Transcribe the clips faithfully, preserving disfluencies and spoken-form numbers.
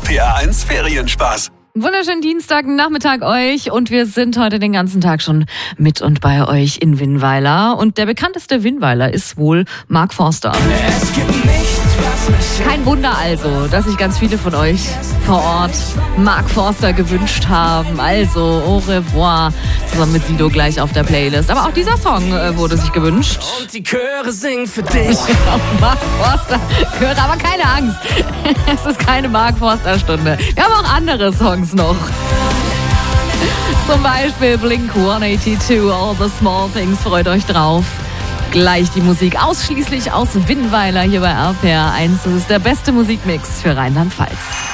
P R eins Ferienspaß. Wunderschönen Dienstagnachmittag euch und wir sind heute den ganzen Tag schon mit und bei euch in Winnweiler. Und der bekannteste Winnweiler ist wohl Mark Forster. Es gibt nichts, was mich Kein Wunder also, dass sich ganz viele von euch vor Ort Mark Forster gewünscht haben. Also au revoir zusammen mit Sido gleich auf der Playlist. Aber auch dieser Song äh, wurde sich gewünscht. und die Chöre singen für dich. Mark Forster gehört, aber keine Angst. Es ist keine Mark Forster Stunde. Wir haben auch andere Songs noch. Zum Beispiel Blink hundertzweiundachtzig, All the Small Things. Freut euch drauf. Gleich die Musik ausschließlich aus Winnweiler hier bei R P R eins. Das ist der beste Musikmix für Rheinland-Pfalz.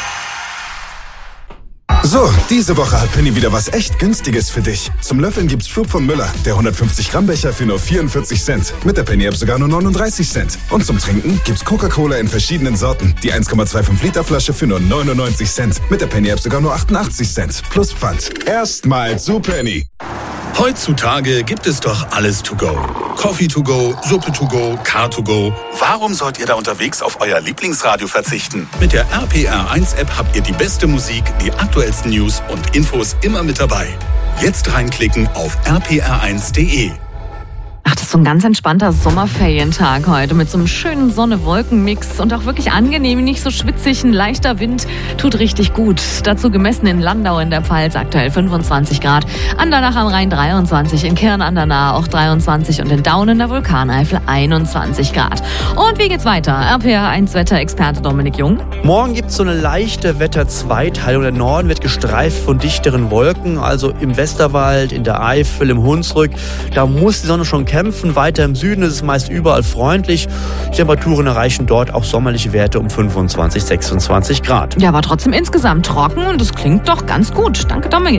So, diese Woche hat Penny wieder was echt Günstiges für dich. Zum Löffeln gibt's Flug von Müller, der hundertfünfzig Gramm Becher für nur vierundvierzig Cent. Mit der Penny-App sogar nur neununddreißig Cent. Und zum Trinken gibt's Coca-Cola in verschiedenen Sorten. Die eins Komma fünfundzwanzig Liter Flasche für nur neunundneunzig Cent. Mit der Penny-App sogar nur achtundachtzig Cent. Plus Pfand. Erstmal zu Penny. Heutzutage gibt es doch alles to go. Coffee to go, Suppe to go, Car to go. Warum sollt ihr da unterwegs auf euer Lieblingsradio verzichten? Mit der R P R eins App habt ihr die beste Musik, die aktuellsten News und Infos immer mit dabei. Jetzt reinklicken auf r p r eins punkt d e. Ach, das ist so ein ganz entspannter Sommerferientag heute mit so einem schönen Sonne-Wolken-Mix und auch wirklich angenehm, nicht so schwitzig, ein leichter Wind, tut richtig gut. Dazu gemessen in Landau in der Pfalz aktuell fünfundzwanzig Grad, Andernach am Rhein dreiundzwanzig, in Kirn an der Nahe auch dreiundzwanzig und in Daun in der Vulkaneifel einundzwanzig Grad. Und wie geht's weiter? R P R eins Wetterexperte Dominik Jung. Morgen gibt es so eine leichte Wetterzweiteilung. Der Norden wird gestreift von dichteren Wolken, also im Westerwald, in der Eifel, im Hunsrück. Da muss die Sonne schon kämpfen. Weiter im Süden ist es meist überall freundlich. Die Temperaturen erreichen dort auch sommerliche Werte um fünfundzwanzig, sechsundzwanzig Grad. Ja, aber trotzdem insgesamt trocken und es klingt doch ganz gut. Danke, Dominik.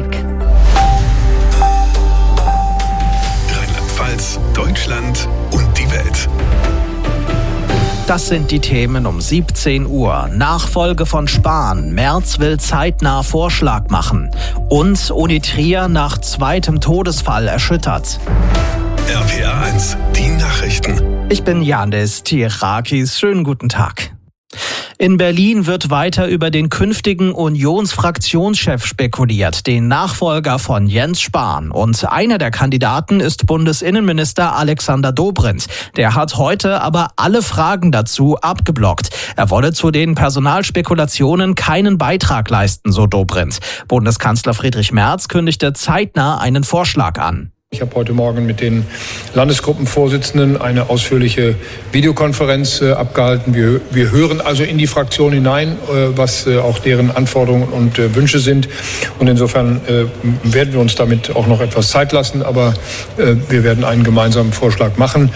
Rheinland-Pfalz, Deutschland und die Welt. Das sind die Themen um siebzehn Uhr. Nachfolge von Spahn. Merz will zeitnah Vorschlag machen. Und Uni Trier nach zweitem Todesfall erschüttert. R P R eins, die Nachrichten. Ich bin Janis Tirakis. Schönen guten Tag. In Berlin wird weiter über den künftigen Unionsfraktionschef spekuliert, den Nachfolger von Jens Spahn. Und einer der Kandidaten ist Bundesinnenminister Alexander Dobrindt. Der hat heute aber alle Fragen dazu abgeblockt. Er wolle zu den Personalspekulationen keinen Beitrag leisten, so Dobrindt. Bundeskanzler Friedrich Merz kündigte zeitnah einen Vorschlag an. Ich habe heute Morgen mit den Landesgruppenvorsitzenden eine ausführliche Videokonferenz äh, abgehalten. Wir, wir hören also in die Fraktion hinein, äh, was äh, auch deren Anforderungen und äh, Wünsche sind. Und insofern äh, werden wir uns damit auch noch etwas Zeit lassen, aber äh, wir werden einen gemeinsamen Vorschlag machen.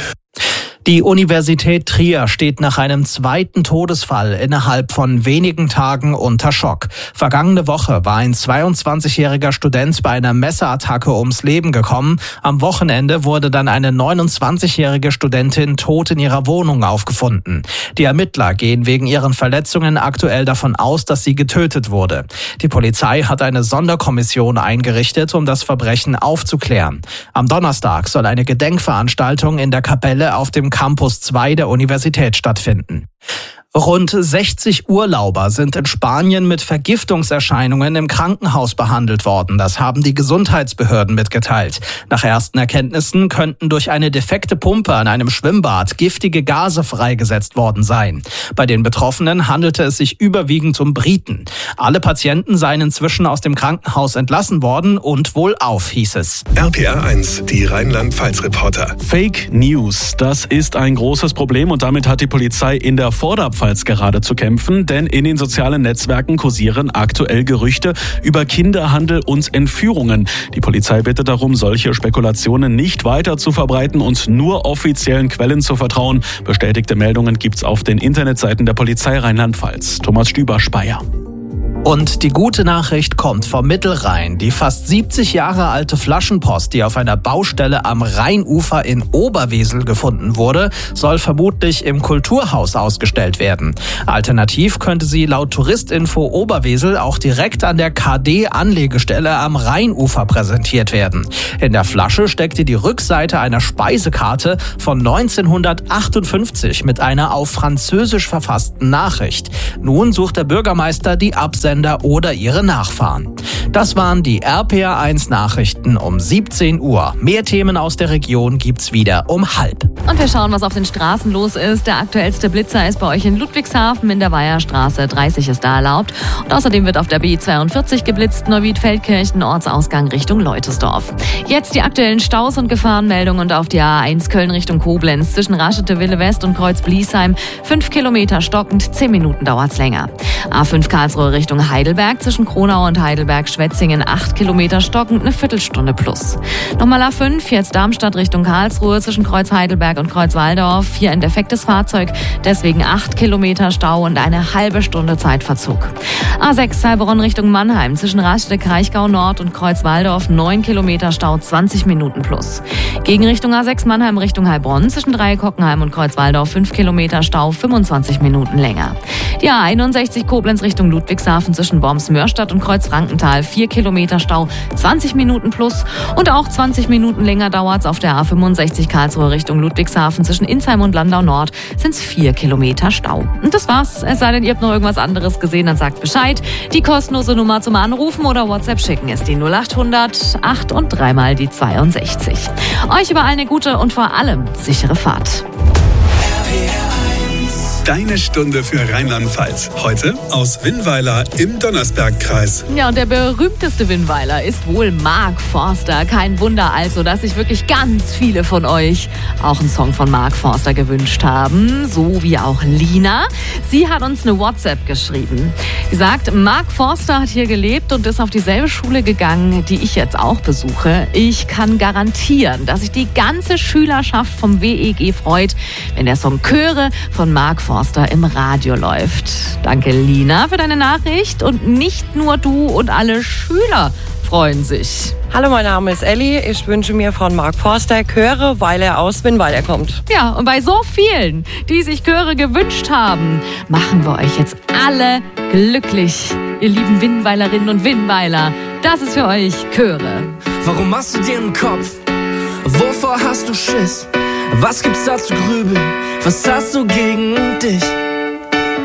Die Universität Trier steht nach einem zweiten Todesfall innerhalb von wenigen Tagen unter Schock. Vergangene Woche war ein zweiundzwanzigjähriger Student bei einer Messerattacke ums Leben gekommen. Am Wochenende wurde dann eine neunundzwanzigjährige Studentin tot in ihrer Wohnung aufgefunden. Die Ermittler gehen wegen ihren Verletzungen aktuell davon aus, dass sie getötet wurde. Die Polizei hat eine Sonderkommission eingerichtet, um das Verbrechen aufzuklären. Am Donnerstag soll eine Gedenkveranstaltung in der Kapelle auf dem Campus zwei der Universität stattfinden. Rund sechzig Urlauber sind in Spanien mit Vergiftungserscheinungen im Krankenhaus behandelt worden. Das haben die Gesundheitsbehörden mitgeteilt. Nach ersten Erkenntnissen könnten durch eine defekte Pumpe an einem Schwimmbad giftige Gase freigesetzt worden sein. Bei den Betroffenen handelte es sich überwiegend um Briten. Alle Patienten seien inzwischen aus dem Krankenhaus entlassen worden und wohlauf, hieß es. R P R eins, die Rheinland-Pfalz-Reporter. Fake News, das ist ein großes Problem und damit hat die Polizei in der Vorderpfalz gerade zu kämpfen, denn in den sozialen Netzwerken kursieren aktuell Gerüchte über Kinderhandel und Entführungen. Die Polizei bittet darum, solche Spekulationen nicht weiter zu verbreiten und nur offiziellen Quellen zu vertrauen. Bestätigte Meldungen gibt's auf den Internetseiten der Polizei Rheinland-Pfalz. Thomas Stüber-Speyer. Und die gute Nachricht kommt vom Mittelrhein. Die fast siebzig Jahre alte Flaschenpost, die auf einer Baustelle am Rheinufer in Oberwesel gefunden wurde, soll vermutlich im Kulturhaus ausgestellt werden. Alternativ könnte sie laut Touristinfo Oberwesel auch direkt an der K D-Anlegestelle am Rheinufer präsentiert werden. In der Flasche steckte die Rückseite einer Speisekarte von neunzehnhundertachtundfünfzig mit einer auf Französisch verfassten Nachricht. Nun sucht der Bürgermeister die Absendung Absender oder ihre Nachfahren. Das waren die R P R eins Nachrichten um siebzehn Uhr. Mehr Themen aus der Region gibt's wieder um halb. Und wir schauen, was auf den Straßen los ist. Der aktuellste Blitzer ist bei euch in Ludwigshafen in der Weiherstraße. dreißig ist da erlaubt. Und außerdem wird auf der B zweiundvierzig geblitzt, Neuwied-Feldkirchen, Ortsausgang Richtung Leutesdorf. Jetzt die aktuellen Staus und Gefahrenmeldungen und auf die A eins Köln Richtung Koblenz zwischen Raschete-Wille West und Kreuz-Bliesheim. Fünf Kilometer stockend, zehn Minuten dauert's länger. A fünf Karlsruhe Richtung Heidelberg zwischen Kronau und Heidelberg-Schwetzingen. Acht Kilometer stockend, eine Viertelstunde plus. Nochmal A fünf, jetzt Darmstadt Richtung Karlsruhe zwischen Kreuz Heidelberg und Kreuz Waldorf. Hier ein defektes Fahrzeug, deswegen acht Kilometer Stau und eine halbe Stunde Zeitverzug. A sechs Heilbronn Richtung Mannheim zwischen Rastede Kraichgau Nord und Kreuz Waldorf. neun Kilometer Stau, zwanzig Minuten plus. Gegenrichtung A sechs Mannheim Richtung Heilbronn zwischen Dreieck Hockenheim und Kreuz Waldorf. fünf Kilometer Stau, fünfundzwanzig Minuten länger. Die A einundsechzig Koblenz Richtung Ludwigshafen zwischen Worms-Mörstadt und Kreuz Frankenthal. vier Kilometer Stau, zwanzig Minuten plus. Und auch zwanzig Minuten länger dauert's auf der A fünfundsechzig Karlsruhe Richtung Ludwigshafen zwischen Insheim und Landau Nord. Sind's vier Kilometer Stau. Und das war's. Es sei denn, ihr habt noch irgendwas anderes gesehen, dann sagt Bescheid. Die kostenlose Nummer zum Anrufen oder WhatsApp schicken ist die null acht hundert acht und dreimal die zweiundsechzig. Euch überall eine gute und vor allem sichere Fahrt. Deine Stunde für Rheinland-Pfalz. Heute aus Winnweiler im Donnersbergkreis. Ja, und der berühmteste Winnweiler ist wohl Mark Forster. Kein Wunder also, dass sich wirklich ganz viele von euch auch einen Song von Mark Forster gewünscht haben. So wie auch Lina. Sie hat uns eine WhatsApp geschrieben. Sie sagt, Mark Forster hat hier gelebt und ist auf dieselbe Schule gegangen, die ich jetzt auch besuche. Ich kann garantieren, dass sich die ganze Schülerschaft vom W E G freut, wenn der Song Chöre von Mark Forster im Radio läuft. Danke, Lina, für deine Nachricht. Und nicht nur du und alle Schüler freuen sich. Hallo, mein Name ist Elli. Ich wünsche mir von Mark Forster Chöre, weil er aus Winnweiler kommt. Ja, und bei so vielen, die sich Chöre gewünscht haben, machen wir euch jetzt alle glücklich. Ihr lieben Winnweilerinnen und Winnweiler, das ist für euch Chöre. Warum machst du dir einen Kopf? Wovor hast du Schiss? Was gibt's da zu grübeln? Was hast du gegen dich?